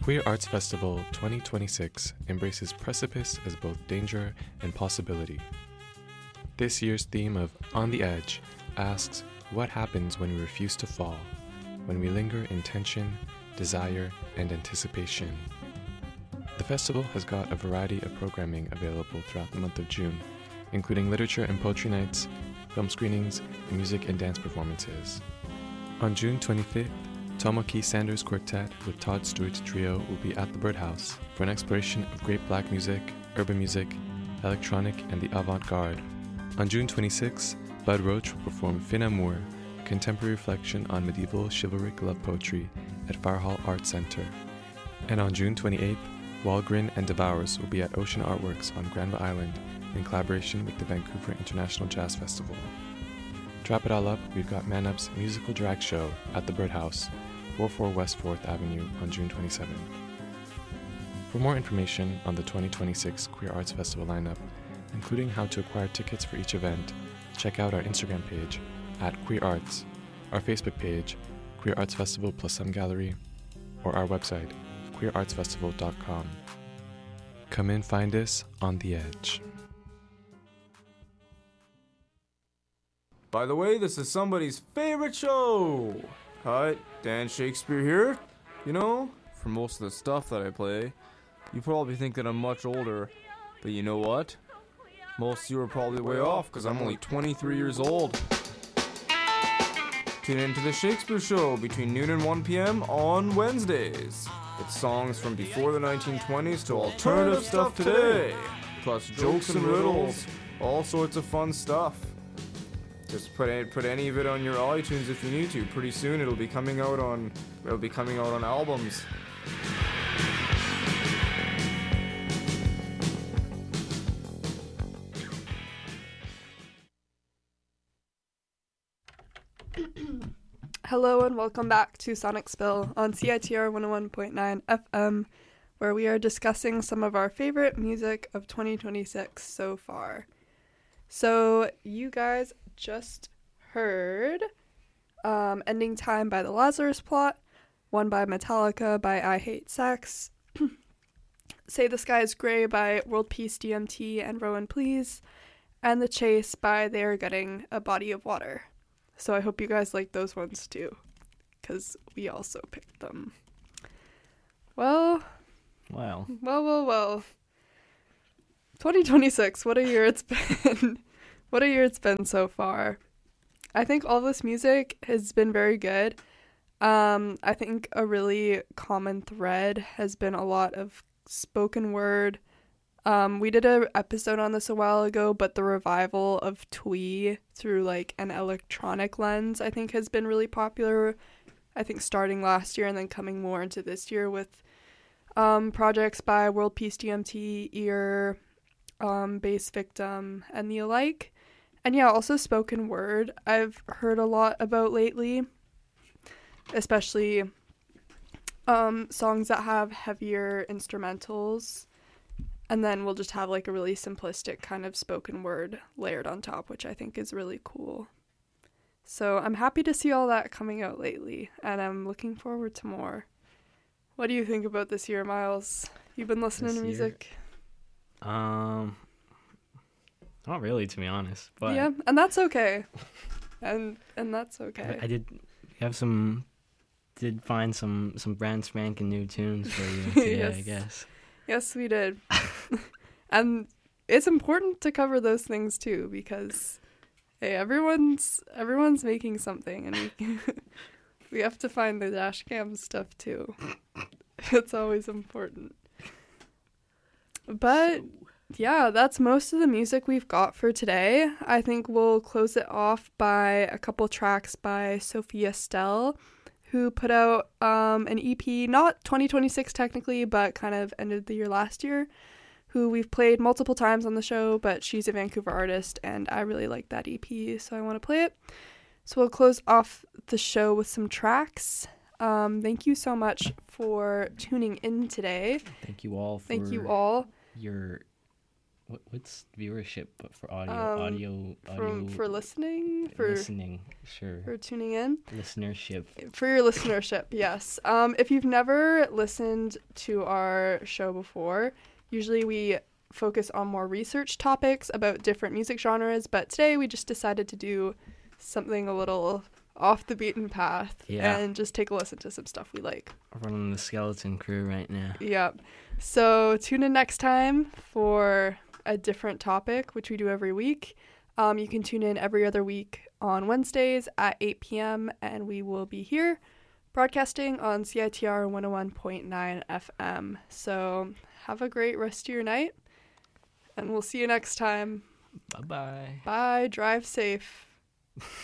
Queer Arts Festival 2026 embraces precipice as both danger and possibility. This year's theme of On the Edge asks what happens when we refuse to fall, when we linger in tension, desire, and anticipation. The festival has got a variety of programming available throughout the month of June, including literature and poetry nights, film screenings, and music and dance performances. On June 25th, Tomoki Sanders Quartet with Todd Stewart's trio will be at the Birdhouse for an exploration of great black music, urban music, electronic, and the avant-garde. On June 26th, Bud Roach will perform Fin Amour, a contemporary reflection on medieval chivalric love poetry at Fire Hall Arts Center. And on June 28th, Walgren and Devours will be at Ocean Artworks on Granville Island in collaboration with the Vancouver International Jazz Festival. To wrap it all up, we've got Man Up's musical drag show at the Birdhouse, 44 West 4th Avenue on June 27th. For more information on the 2026 Queer Arts Festival lineup, including how to acquire tickets for each event, check out our Instagram page @QueerArts, our Facebook page, Queer Arts Festival plus Some Gallery, or our website, queerartsfestival.com. Come and find us on the edge. By the way, this is somebody's favorite show. Hi, Dan Shakespeare here. You know, for most of the stuff that I play, you probably think that I'm much older. But you know what? Most of you are probably way off because I'm only 23 years old. Tune in to the Shakespeare Show between noon and 1 p.m. on Wednesdays. It's songs from before the 1920s to alternative stuff today. Plus jokes and riddles, all sorts of fun stuff. Just put any of it on your iTunes if you need to. Pretty soon it'll be coming out on albums. Hello and welcome back to Sonic Spill on CITR 101.9 FM, where we are discussing some of our favorite music of 2026 so far. So you guys just heard Ending Time by the Lazarus Plot, One by Metallica by I Hate Sex, Say the Sky is Grey by World Peace DMT and Rowan Please, and The Chase by They Are Getting a Body of Water. So I hope you guys like those ones too, because we also picked them. Well. 2026, what a year it's been. What a year it's been so far. I think all this music has been very good. I think a really common thread has been a lot of spoken word. We did an episode on this a while ago, but the revival of twee through like an electronic lens, I think, has been really popular. I think starting last year and then coming more into this year with projects by World Peace DMT, Ear, Bass Victim, and the alike. And yeah, also spoken word I've heard a lot about lately, especially songs that have heavier instrumentals. And then we'll just have like a really simplistic kind of spoken word layered on top, which I think is really cool. So I'm happy to see all that coming out lately, and I'm looking forward to more. What do you think about this year, Miles? You've been listening to music? Not really, to be honest. But yeah, and that's okay. and that's okay. I did find some brand spanking new tunes for you today, Yes. I guess. Yes, we did. And it's important to cover those things too, because hey, everyone's making something, and we have to find the dash cam stuff too. It's always important. But yeah, that's most of the music we've got for today. I think we'll close it off by a couple tracks by Sophia Stell, who put out an EP, not 2026 technically, but kind of ended the year last year, who we've played multiple times on the show, but she's a Vancouver artist, and I really like that EP, so I want to play it. So we'll close off the show with some tracks. Thank you so much for tuning in today. Thank you all for Thank you all. your what's viewership, but for audio, for listening, for listening, sure, for tuning in, listenership. for your listenership. Yes. If you've never listened to our show before, usually we focus on more research topics about different music genres, but today we just decided to do something a little off the beaten path and just take a listen to some stuff we like. Running the Skeleton Crew right now. Yep. So tune in next time for a different topic, which we do every week. You can tune in every other week on Wednesdays at 8 p.m. and we will be here broadcasting on CITR 101.9 FM. So have a great rest of your night and we'll see you next time. Bye-bye. Bye. Drive safe.